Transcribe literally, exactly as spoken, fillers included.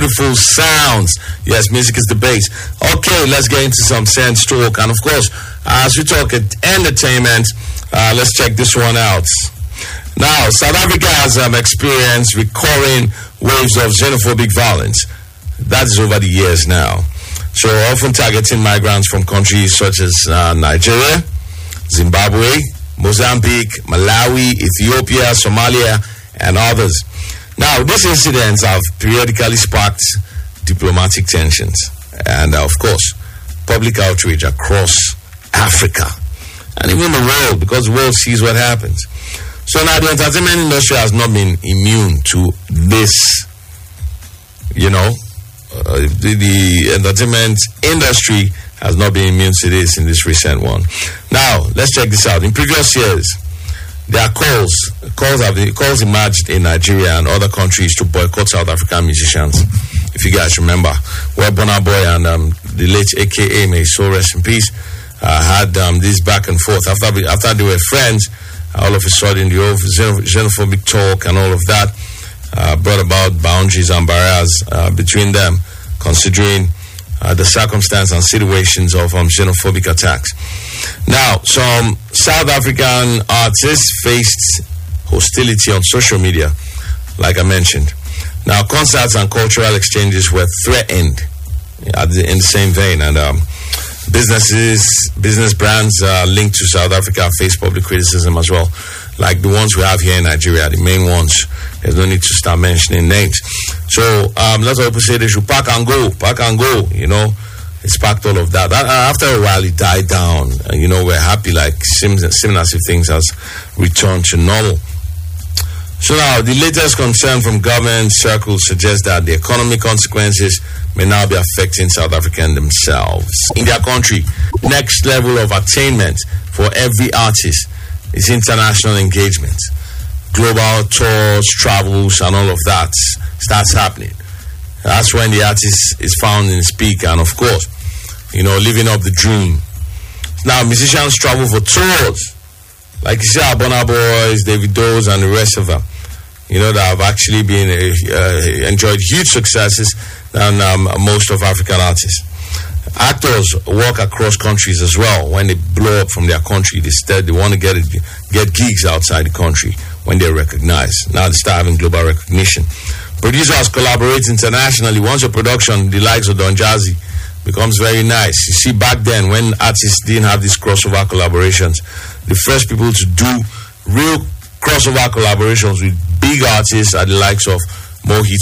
beautiful sounds. Yes, music is the base. Okay, let's get into some sense talk. And of course, as we talk entertainment, uh, let's check this one out. Now, South Africa has um, experienced recurring waves of xenophobic violence. That is over the years now. So often targeting migrants from countries such as uh, Nigeria, Zimbabwe, Mozambique, Malawi, Ethiopia, Somalia, and others. Now, these incidents have periodically sparked diplomatic tensions and, uh, of course, public outrage across Africa and even the world, because the world sees what happens. So now the entertainment industry has not been immune to this, you know. Uh, the, the entertainment industry has not been immune to this in this recent one. Now, let's check this out. In previous years, there are calls, calls have calls emerged in Nigeria and other countries to boycott South African musicians. If you guys remember, where Burna Boy and um, the late A K A, may so rest in peace, uh, had um, this back and forth. After we, after they were friends, all of a sudden the old xenophobic talk and all of that uh, brought about boundaries and barriers uh, between them, considering uh, the circumstance and situations of um, xenophobic attacks. Now, some South African artists faced hostility on social media, like I mentioned. Now, concerts and cultural exchanges were threatened at the, in the same vein, and um, businesses, business brands uh, linked to South Africa face public criticism as well, like the ones we have here in Nigeria, the main ones. There's no need to start mentioning names. So, um, lots of people say they should pack and go, pack and go, you know. It sparked all of that. After a while, it died down. You know, we're happy, like, similar as if things has returned to normal. So now, the latest concern from government circles suggests that the economic consequences may now be affecting South Africans themselves. In their country, next level of attainment for every artist is international engagement. Global tours, travels, and all of that starts happening. That's when the artist is found in his peak, and of course, you know, living up the dream. Now, musicians travel for tours, like you see, our Burna Boys, Davidos, and the rest of them. You know, that have actually been uh, enjoyed huge successes than um, most of African artists. Actors work across countries as well. When they blow up from their country, they instead they want to get it, get gigs outside the country when they're recognized. Now they start having global recognition. Producers collaborate internationally. Once your production, the likes of Don Jazzy, becomes very nice. You see, back then, when artists didn't have these crossover collaborations, the first people to do real crossover collaborations with big artists are the likes of Mohit